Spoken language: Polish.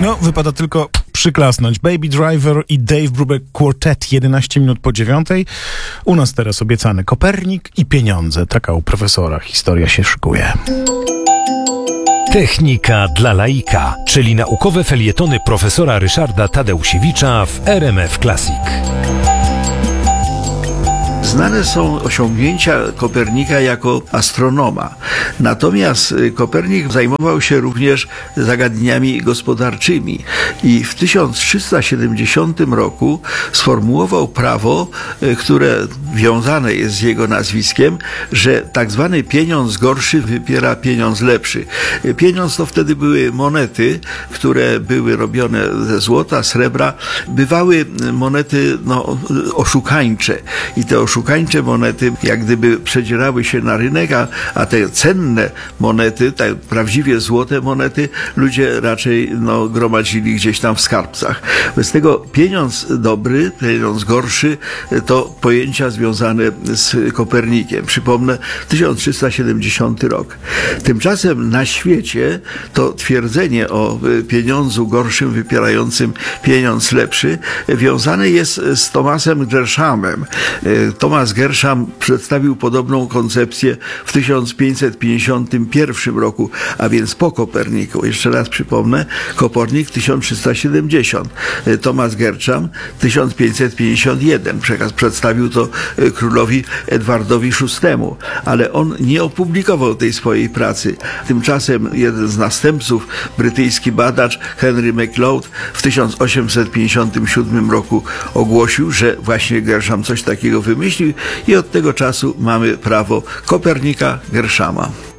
No, wypada tylko przyklasnąć. Baby Driver i Dave Brubeck Quartet, 11 minut po 9. U nas teraz obiecany Kopernik i pieniądze. Taka u profesora historia się szykuje. Technika dla laika, czyli naukowe felietony profesora Ryszarda Tadeusiewicza w RMF Classic. Znane są osiągnięcia Kopernika jako astronoma. Natomiast Kopernik zajmował się również zagadnieniami gospodarczymi i w 1370 roku sformułował prawo, które wiązane jest z jego nazwiskiem, że tak zwany pieniądz gorszy wypiera pieniądz lepszy. Pieniądz to wtedy były monety, które były robione ze złota, srebra. Bywały monety oszukańcze i te oszukańcze monety jak gdyby przedzierały się na rynek, a te cenne monety, te prawdziwie złote monety, ludzie raczej gromadzili gdzieś tam w skarbcach. Bez tego pieniądz dobry, pieniądz gorszy to pojęcia związane z Kopernikiem. Przypomnę, 1370 rok. Tymczasem na świecie to twierdzenie o pieniądzu gorszym wypierającym pieniądz lepszy wiązane jest z Thomasem Gershamem. Thomas Gersham przedstawił podobną koncepcję w 1551 roku, a więc po Koperniku. Jeszcze raz przypomnę, Kopernik 1370, Thomas Gersham 1551. Przedstawił to królowi Edwardowi VI, ale on nie opublikował tej swojej pracy. Tymczasem jeden z następców, brytyjski badacz Henry MacLeod w 1857 roku ogłosił, że właśnie Gersham coś takiego wymyślił i od tego czasu mamy prawo Kopernika Gershama.